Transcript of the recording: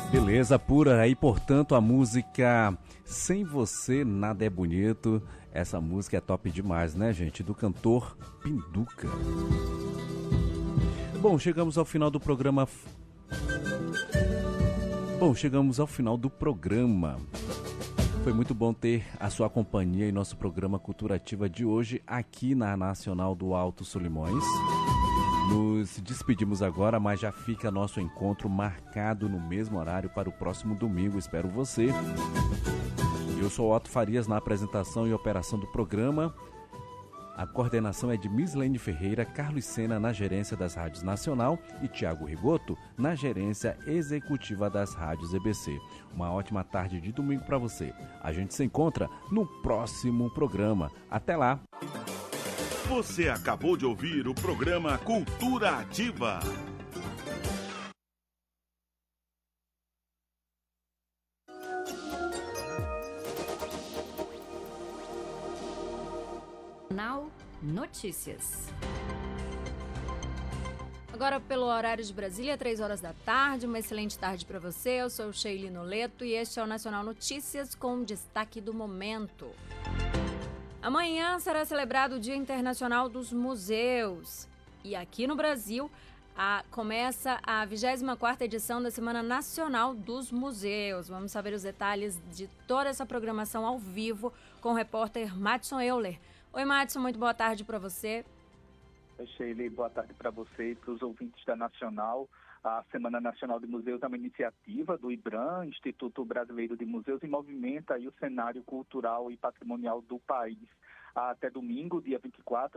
Beleza pura aí, portanto, a música Sem Você Nada é Bonito. Essa música é top demais, né, gente? Do cantor Pinduca. Bom, chegamos ao final do programa. Foi muito bom ter a sua companhia em nosso programa Cultura Ativa de hoje aqui na Nacional do Alto Solimões. Nos despedimos agora, mas já fica nosso encontro marcado no mesmo horário para o próximo domingo. Espero você. Eu sou Otto Farias na apresentação e operação do programa. A coordenação é de Mislene Ferreira, Carlos Sena na gerência das rádios Nacional e Tiago Rigoto na gerência executiva das rádios EBC. Uma ótima tarde de domingo para você. A gente se encontra no próximo programa. Até lá! Você acabou de ouvir o programa Cultura Ativa. Now Notícias. Agora pelo horário de Brasília, 3 horas da tarde, uma excelente tarde para você. Eu sou Sheili Noleto e este é o Nacional Notícias com destaque do momento. Amanhã será celebrado o Dia Internacional dos Museus. E aqui no Brasil, começa a 24ª edição da Semana Nacional dos Museus. Vamos saber os detalhes de toda essa programação ao vivo com o repórter Madison Euler. Oi, Madison, muito boa tarde para você. Oi, Sheila, boa tarde para você e para os ouvintes da Nacional. A Semana Nacional de Museus é uma iniciativa do IBRAM, Instituto Brasileiro de Museus, e movimenta aí o cenário cultural e patrimonial do país. Até domingo, dia 24,